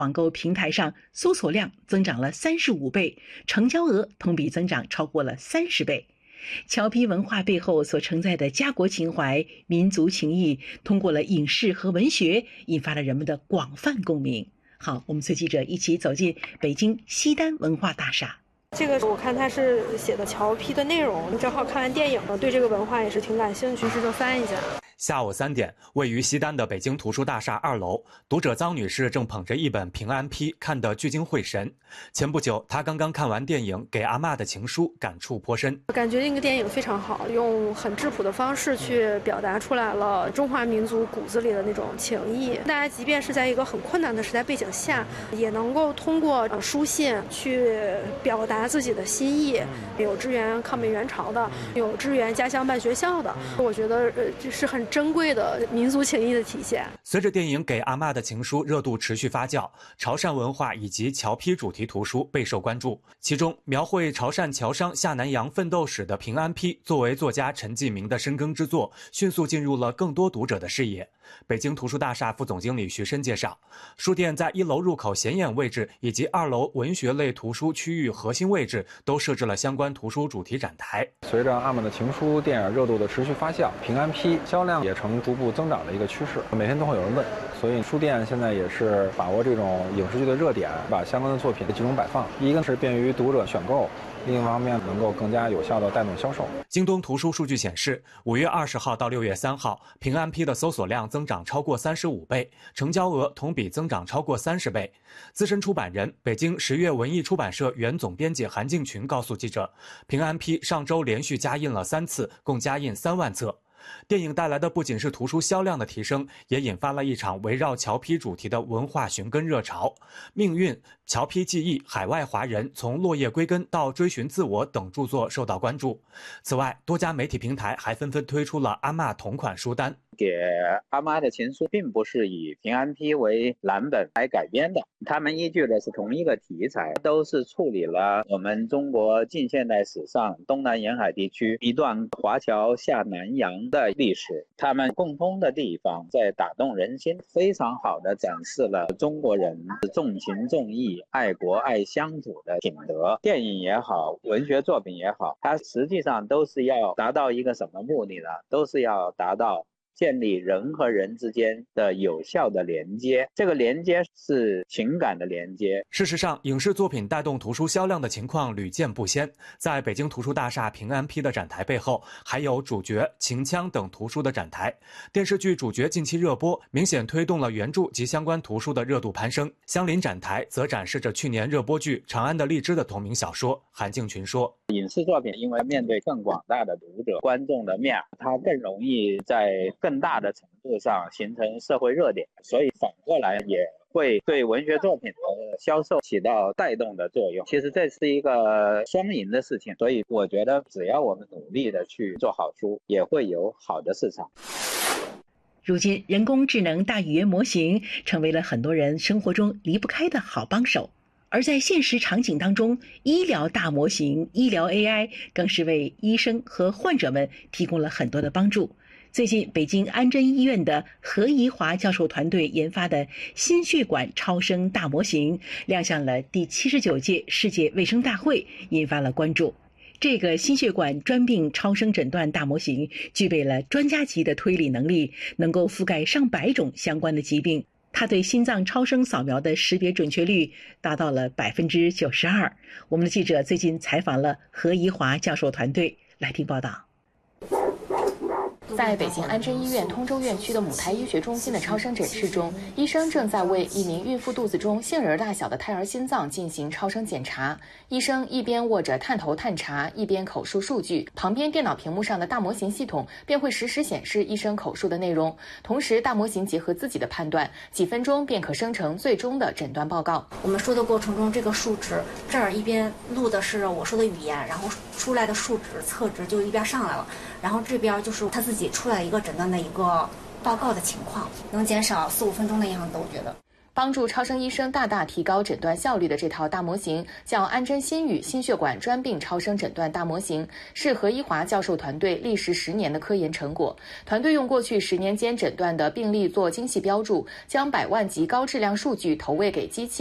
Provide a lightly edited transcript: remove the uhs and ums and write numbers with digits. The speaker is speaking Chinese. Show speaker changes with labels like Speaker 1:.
Speaker 1: 网购平台上搜索量增长了35倍，成交额同比增长超过了30倍。侨批文化背后所承载的家国情怀、民族情谊，通过了影视和文学，引发了人们的广泛共鸣。好，我们随记者一起走进北京西单文化大厦。
Speaker 2: 这个我看他是写的侨批的内容，正好看完电影了，对这个文化也是挺感兴趣，于是就翻一下。
Speaker 3: 下午3点，位于西单的北京图书大厦2楼，读者臧女士正捧着一本《平安批》，看得聚精会神。前不久，她刚刚看完电影《给阿嬷的情书》，感触颇深。
Speaker 2: 感觉那个电影非常好，用很质朴的方式去表达出来了中华民族骨子里的那种情谊。大家即便是在一个很困难的时代背景下，也能够通过书信去表达自己的心意。有支援抗美援朝的，有支援家乡办学校的，我觉得这是很珍贵的民族情谊的体现。
Speaker 3: 随着电影《给阿嬷的情书》热度持续发酵，潮汕文化以及侨批主题图书备受关注。其中，描绘潮汕侨商下南洋奋斗史的《平安批》，作为作家陈继明的深耕之作，迅速进入了更多读者的视野。北京图书大厦副总经理徐申介绍，书店在1楼入口显眼位置以及2楼文学类图书区域核心位置都设置了相关图书主题展台。
Speaker 4: 随着阿嬷的情书电影热度的持续发酵，平安批销量也呈逐步增长的一个趋势，每天都会有人问，所以书店现在也是把握这种影视剧的热点，把相关的作品集中摆放，一个是便于读者选购，另一方面能够更加有效地带动销售。
Speaker 3: 京东图书数据显示，5月20号到6月3号，平安批的搜索量增长超过35倍，成交额同比增长超过30倍。资深出版人、北京10月文艺出版社原总编辑韩敬群告诉记者，平安批上周连续加印了3次，共加印3万册。电影带来的不仅是图书销量的提升，也引发了一场围绕侨批主题的文化寻根热潮。命运、侨批记忆、海外华人从落叶归根到追寻自我等著作受到关注。此外，多家媒体平台还纷纷推出了阿嬷同款书单。
Speaker 5: 给阿嬷的情书并不是以平安批为蓝本来改编的，他们依据的是同一个题材，都是处理了我们中国近现代史上东南沿海地区一段华侨下南洋的历史。他们共通的地方在打动人心，非常好的展示了中国人重情重义、爱国爱乡土的品德。电影也好，文学作品也好，它实际上都是要达到一个什么目的呢？都是要达到建立人和人之间的有效的连接，这个连接是情感的连接。
Speaker 3: 事实上，影视作品带动图书销量的情况屡见不鲜。在北京图书大厦平安批的展台背后，还有主角、秦腔等图书的展台。电视剧主角近期热播，明显推动了原著及相关图书的热度攀升。相邻展台则展示着去年热播剧《长安的荔枝》的同名小说。韩敬群说，
Speaker 5: 影视作品因为面对更广大的读者观众的面，它更容易在更大的程度上形成社会热点，所以反过来也会对文学作品的销售起到带动的作用。其实这是一个双赢的事情，所以我觉得只要我们努力的去做好书，也会有好的市场。
Speaker 1: 如今，人工智能大语言模型成为了很多人生活中离不开的好帮手。而在现实场景当中，医疗大模型、医疗 AI 更是为医生和患者们提供了很多的帮助。最近，北京安贞医院的何怡华教授团队研发的心血管超声大模型亮相了第79届世界卫生大会，引发了关注。这个心血管专病超声诊断大模型具备了专家级的推理能力，能够覆盖上百种相关的疾病。它对心脏超声扫描的识别准确率达到了92%。我们的记者最近采访了何怡华教授团队，来听报道。
Speaker 6: 在北京安贞医院通州院区的母胎医学中心的超声诊室中，医生正在为一名孕妇肚子中杏仁大小的胎儿心脏进行超声检查。医生一边握着探头探查，一边口述数据，旁边电脑屏幕上的大模型系统便会实时显示医生口述的内容。同时，大模型结合自己的判断，几分钟便可生成最终的诊断报告。
Speaker 7: 我们说的过程中，这个数值这儿一边录的是我说的语言，然后出来的数值测值就一边上来了，然后这边就是他自己出来一个诊断的一个报告的情况，能减少4-5分钟的样子，我觉得。
Speaker 6: 帮助超声医生大大提高诊断效率的这套大模型叫安贞心语心血管专病超声诊断大模型，是何一华教授团队历时10年的科研成果。团队用过去10年间诊断的病例做精细标注，将100万级高质量数据投喂给机器。